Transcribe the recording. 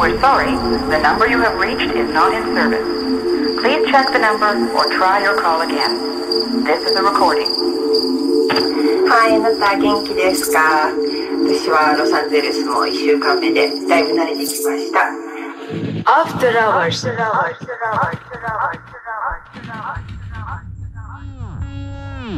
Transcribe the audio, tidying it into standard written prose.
We're sorry, the number you have reached is not in service. Please check the number or try your call again. This is a recording. はい、あなた元気ですか？私はロサンゼルスも1週間目でだいぶ慣れてきました。 After hours.